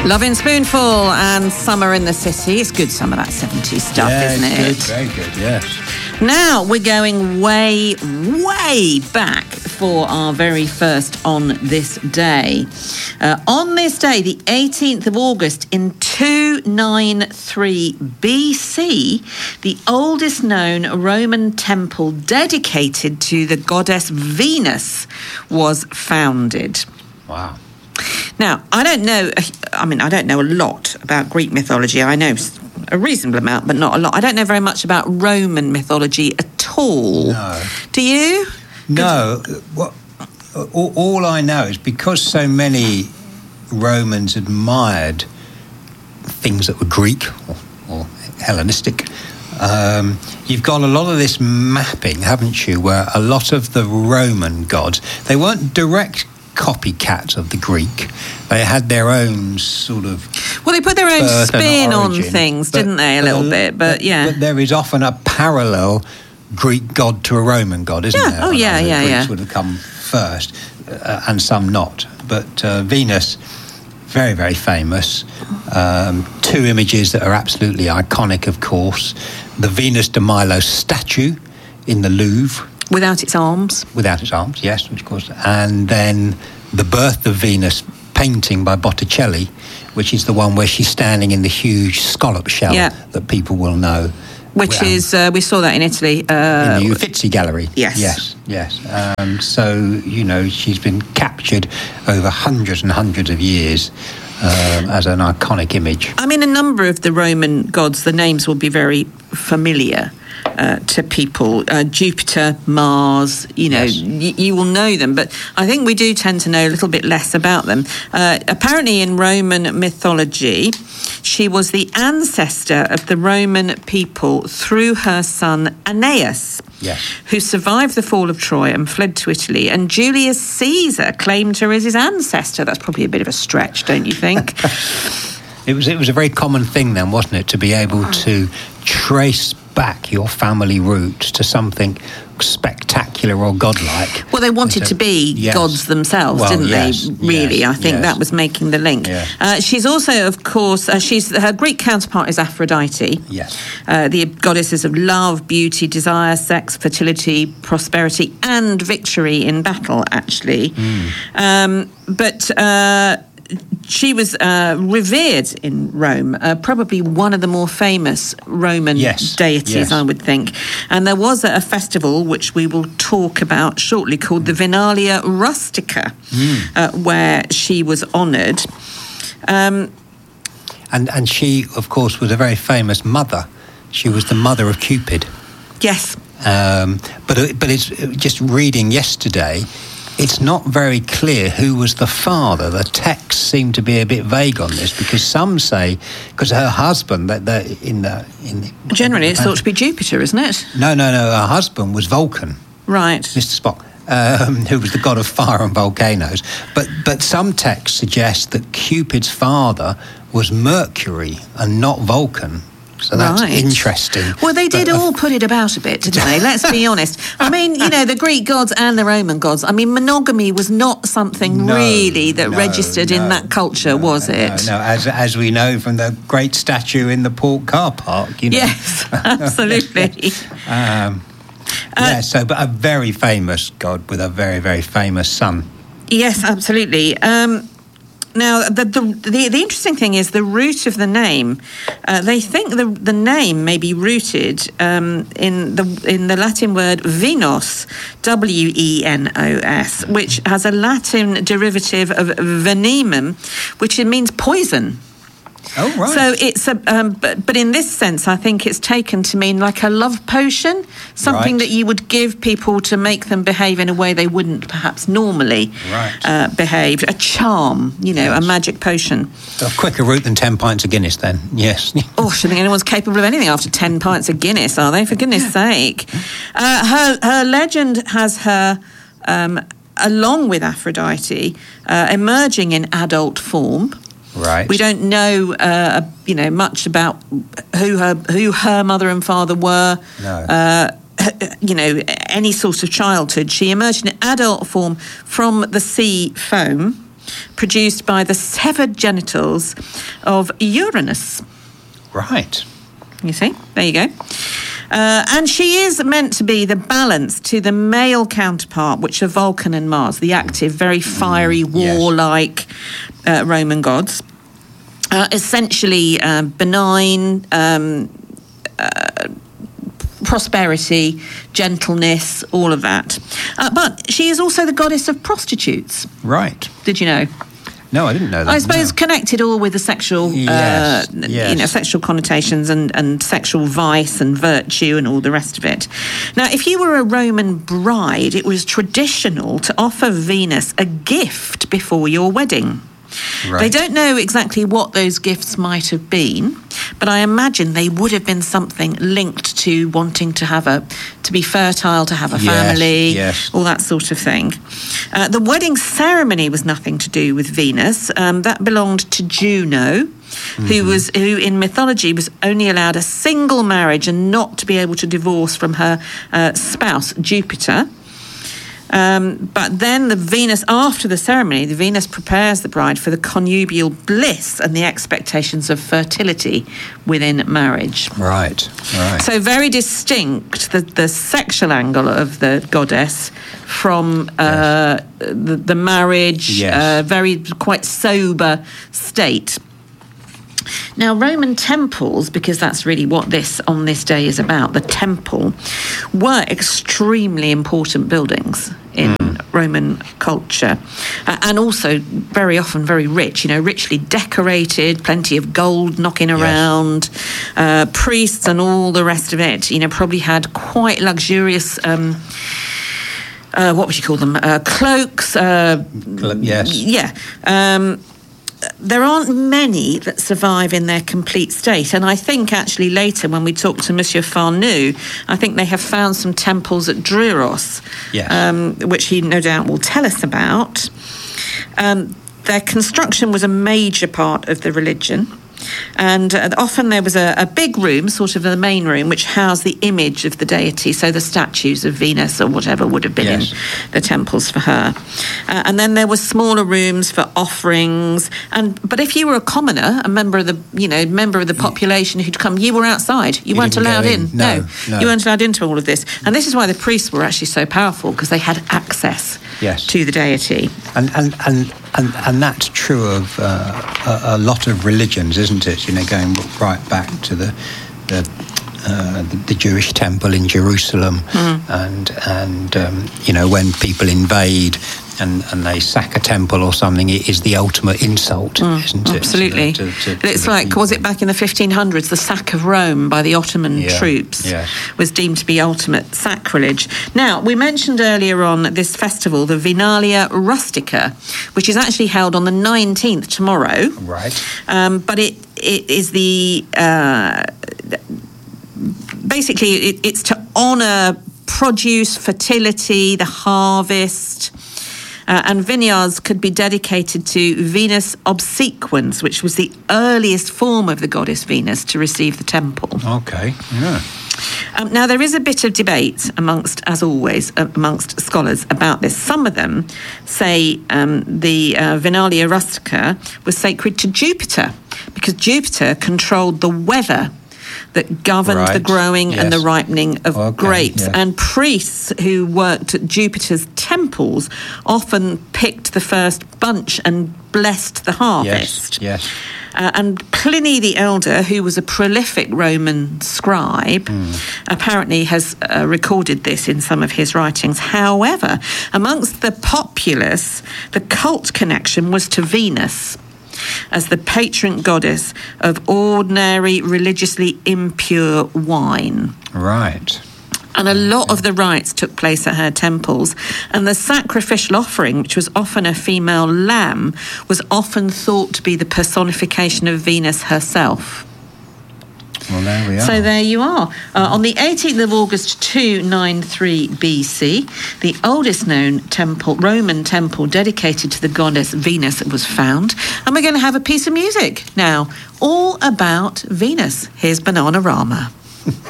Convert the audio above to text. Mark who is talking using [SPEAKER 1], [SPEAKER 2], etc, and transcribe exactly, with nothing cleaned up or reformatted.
[SPEAKER 1] Loving Spoonful and Summer in the City. It's good, some of that seventies stuff,
[SPEAKER 2] yeah,
[SPEAKER 1] isn't
[SPEAKER 2] it's
[SPEAKER 1] it?
[SPEAKER 2] Good, very good, yes.
[SPEAKER 1] Now we're going way, way back for our very first On This Day. Uh, on this day, the eighteenth of August in two ninety-three B C, the oldest known Roman temple dedicated to the goddess Venus was founded.
[SPEAKER 2] Wow.
[SPEAKER 1] Now, I don't know, I mean, I don't know a lot about Greek mythology. I know a reasonable amount, but not a lot. I don't know very much about Roman mythology at all.
[SPEAKER 2] No.
[SPEAKER 1] Do you?
[SPEAKER 2] No. What, all, all I know is because so many Romans admired things that were Greek or, or Hellenistic, um, you've got a lot of this mapping, haven't you, where a lot of the Roman gods, they weren't direct copycat of the Greek. They had their own sort of
[SPEAKER 1] well, they put their own spin on things,
[SPEAKER 2] but,
[SPEAKER 1] didn't they? A little uh, bit, but, but yeah.
[SPEAKER 2] But there is often a parallel Greek god to a Roman god, isn't
[SPEAKER 1] yeah.
[SPEAKER 2] there?
[SPEAKER 1] Oh, yeah,
[SPEAKER 2] the
[SPEAKER 1] yeah,
[SPEAKER 2] Greeks
[SPEAKER 1] yeah.
[SPEAKER 2] would have come first, uh, and some not. But uh, Venus, very, very famous. Um, two images that are absolutely iconic, of course. The Venus de Milo statue in the Louvre.
[SPEAKER 1] Without its arms?
[SPEAKER 2] Without its arms, yes, of course. And then the Birth of Venus painting by Botticelli, which is the one where she's standing in the huge scallop shell
[SPEAKER 1] yeah.
[SPEAKER 2] that people will know.
[SPEAKER 1] Which um, is, uh, we saw that in Italy. Uh,
[SPEAKER 2] in the Uffizi Gallery.
[SPEAKER 1] Yes.
[SPEAKER 2] Yes, yes. Um, so, you know, she's been captured over hundreds and hundreds of years um, as an iconic image.
[SPEAKER 1] I mean, a number of the Roman gods, the names will be very familiar. Uh, to people, uh, Jupiter, Mars, you know, yes. y- you will know them, but I think we do tend to know a little bit less about them. Uh, apparently in Roman mythology, she was the ancestor of the Roman people through her son Aeneas,
[SPEAKER 2] yes.
[SPEAKER 1] who survived the fall of Troy and fled to Italy, and Julius Caesar claimed her as his ancestor. That's probably a bit of a stretch, don't you think?
[SPEAKER 2] It was, it was a very common thing then, wasn't it, to be able to trace back your family roots to something spectacular or godlike.
[SPEAKER 1] Well, they wanted to be
[SPEAKER 2] yes.
[SPEAKER 1] gods themselves,
[SPEAKER 2] well,
[SPEAKER 1] didn't
[SPEAKER 2] yes,
[SPEAKER 1] they? Really,
[SPEAKER 2] yes,
[SPEAKER 1] I think
[SPEAKER 2] yes.
[SPEAKER 1] that was making the link.
[SPEAKER 2] Yes.
[SPEAKER 1] Uh, she's also, of course, uh, she's her Greek counterpart is Aphrodite.
[SPEAKER 2] Yes.
[SPEAKER 1] Uh, the goddesses of love, beauty, desire, sex, fertility, prosperity, and victory in battle. Actually,
[SPEAKER 2] mm.
[SPEAKER 1] um, but. Uh, She was uh, revered in Rome, uh, probably one of the more famous Roman
[SPEAKER 2] yes.
[SPEAKER 1] deities,
[SPEAKER 2] yes.
[SPEAKER 1] I would think. And there was a, a festival, which we will talk about shortly, called the Vinalia Rustica,
[SPEAKER 2] mm.
[SPEAKER 1] uh, where she was honoured. Um,
[SPEAKER 2] and, and she, of course, was a very famous mother. She was the mother of Cupid.
[SPEAKER 1] Yes.
[SPEAKER 2] Um, but, but it's just reading yesterday, it's not very clear who was the father. The texts seem to be a bit vague on this because some say because her husband that in the in the,
[SPEAKER 1] generally it's thought to be Jupiter, isn't it?
[SPEAKER 2] No, no, no. Her husband was Vulcan,
[SPEAKER 1] right?
[SPEAKER 2] Mister Spock, um, who was the god of fire and volcanoes. But but some texts suggest that Cupid's father was Mercury and not Vulcan. So that's
[SPEAKER 1] right.
[SPEAKER 2] interesting.
[SPEAKER 1] Well, they did
[SPEAKER 2] but, uh,
[SPEAKER 1] all put it about a bit, didn't they? Let's be honest. I mean, you know, the Greek gods and the Roman gods. I mean, monogamy was not something
[SPEAKER 2] no,
[SPEAKER 1] really that
[SPEAKER 2] no,
[SPEAKER 1] registered
[SPEAKER 2] no,
[SPEAKER 1] in that culture,
[SPEAKER 2] no,
[SPEAKER 1] was
[SPEAKER 2] no,
[SPEAKER 1] it?
[SPEAKER 2] No, no, as as we know from the great statue in the Port car park. You know?
[SPEAKER 1] Yes, absolutely.
[SPEAKER 2] um,
[SPEAKER 1] uh,
[SPEAKER 2] yeah, so but a very famous god with a very very famous son.
[SPEAKER 1] Yes, absolutely. Um, Now, the, the the the interesting thing is the root of the name. Uh, they think the the name may be rooted um, in the in the Latin word Venos, W E N O S, which has a Latin derivative of venemum, which means poison.
[SPEAKER 2] Oh, right.
[SPEAKER 1] So it's a, um, but, but in this sense, I think it's taken to mean like a love potion, something
[SPEAKER 2] right.
[SPEAKER 1] that you would give people to make them behave in a way they wouldn't perhaps normally
[SPEAKER 2] right.
[SPEAKER 1] uh, behave. A charm, you know, yes. a magic potion.
[SPEAKER 2] A quicker route than ten pints of Guinness, then. Yes.
[SPEAKER 1] Oh, I shouldn't think anyone's capable of anything after ten pints of Guinness, are they? For goodness sake. Uh, her, her legend has her, um, along with Aphrodite, uh, emerging in adult form.
[SPEAKER 2] Right.
[SPEAKER 1] We don't know, uh, you know, much about who her who her mother and father were.
[SPEAKER 2] No.
[SPEAKER 1] Uh, you know, any sort of childhood. She emerged in adult form from the sea foam. produced by the severed genitals of Uranus.
[SPEAKER 2] Right.
[SPEAKER 1] You see? There you go. Uh, and she is meant to be the balance to the male counterpart, which are Vulcan and Mars, the active, very fiery, warlike uh, Roman gods. Uh, essentially uh, benign, um, uh, prosperity, gentleness, all of that. Uh, but she is also the goddess of prostitutes.
[SPEAKER 2] Right.
[SPEAKER 1] Did you know?
[SPEAKER 2] No, I didn't know that.
[SPEAKER 1] I suppose
[SPEAKER 2] no.
[SPEAKER 1] connected all with the sexual,
[SPEAKER 2] yes,
[SPEAKER 1] uh,
[SPEAKER 2] yes.
[SPEAKER 1] you know, sexual connotations and, and sexual vice and virtue and all the rest of it. Now, if you were a Roman bride, it was traditional to offer Venus a gift before your wedding.
[SPEAKER 2] Right.
[SPEAKER 1] They don't know exactly what those gifts might have been, but I imagine they would have been something linked to wanting to have a, to be fertile, to have a
[SPEAKER 2] yes,
[SPEAKER 1] family,
[SPEAKER 2] yes.
[SPEAKER 1] all that sort of thing. Uh, the wedding ceremony was nothing to do with Venus. Um, that belonged to Juno, mm-hmm. who was who in mythology was only allowed a single marriage and not to be able to divorce from her uh, spouse Jupiter. Um, but then the Venus, after the ceremony, the Venus prepares the bride for the connubial bliss and the expectations of fertility within marriage.
[SPEAKER 2] Right, right.
[SPEAKER 1] So very distinct, the, the sexual angle of the goddess from uh, yes. the, the marriage,
[SPEAKER 2] yes.
[SPEAKER 1] uh, very quite sober state. Now, Roman temples, because that's really what this on this day is about, the temple, were extremely important buildings in mm. Roman culture, uh, and also very often very rich, you know, richly decorated, plenty of gold knocking around, yes. uh, priests and all the rest of it, you know, probably had quite luxurious... Um, uh, what would you call them? Uh, cloaks. Uh,
[SPEAKER 2] yes.
[SPEAKER 1] Yeah. Um, There aren't many that survive in their complete state. And I think actually later when we talk to Monsieur Farnoux, I think they have found some temples at Druros,
[SPEAKER 2] yes.
[SPEAKER 1] um, which he no doubt will tell us about. Um, their construction was a major part of the religion. And uh, often there was a, a big room, sort of the main room, which housed the image of the deity, so the statues of Venus or whatever would have been yes. in the temples for her. Uh, and then there were smaller rooms for offerings. And but if you were a commoner, a member of the you know member of the population who'd come, you were outside. You, you weren't allowed in. in.
[SPEAKER 2] No,
[SPEAKER 1] no,
[SPEAKER 2] no,
[SPEAKER 1] you weren't allowed into all of this. And this is why the priests were actually so powerful, because they had access
[SPEAKER 2] yes.
[SPEAKER 1] to the deity.
[SPEAKER 2] And and and and, and that's true of uh, a, a lot of religions, isn't it? You know, going right back to the the, uh, the, the Jewish temple in Jerusalem, mm. and and um, you know, when people invade and, and they sack a temple or something, it is the ultimate insult, mm, isn't it?
[SPEAKER 1] Absolutely.
[SPEAKER 2] To the, to, to,
[SPEAKER 1] it's
[SPEAKER 2] to
[SPEAKER 1] like,
[SPEAKER 2] people.
[SPEAKER 1] was it back in the fifteen hundreds, the sack of Rome by the Ottoman
[SPEAKER 2] yeah.
[SPEAKER 1] troops
[SPEAKER 2] yes.
[SPEAKER 1] was deemed to be ultimate sacrilege. Now, we mentioned earlier on this festival, the Vinalia Rustica, which is actually held on the nineteenth, tomorrow.
[SPEAKER 2] Right.
[SPEAKER 1] Um, but it it is the... Uh, basically, it, it's to honour produce, fertility, the harvest... Uh, and vineyards could be dedicated to Venus obsequens, which was the earliest form of the goddess Venus to receive the temple.
[SPEAKER 2] Okay, yeah.
[SPEAKER 1] Um, now, there is a bit of debate amongst, as always, amongst scholars about this. Some of them say um, the uh, Vinalia Rustica was sacred to Jupiter, because Jupiter controlled the weather that governed
[SPEAKER 2] right.
[SPEAKER 1] the growing
[SPEAKER 2] yes.
[SPEAKER 1] and the ripening of
[SPEAKER 2] okay.
[SPEAKER 1] grapes.
[SPEAKER 2] Yes.
[SPEAKER 1] And priests who worked at Jupiter's temples often picked the first bunch and blessed the harvest.
[SPEAKER 2] Yes, yes.
[SPEAKER 1] Uh, and Pliny the Elder, who was a prolific Roman scribe, mm. apparently has uh, recorded this in some of his writings. However, amongst the populace, the cult connection was to Venus as the patron goddess of ordinary, religiously impure wine.
[SPEAKER 2] Right.
[SPEAKER 1] And a lot of the rites took place at her temples, and the sacrificial offering, which was often a female lamb, was often thought to be the personification of Venus herself.
[SPEAKER 2] Well, there we are.
[SPEAKER 1] So there you are. Uh, on the eighteenth of August two ninety-three B C, the oldest known temple, Roman temple dedicated to the goddess Venus, was found. And we're going to have a piece of music now, all about Venus. Here's Bananarama.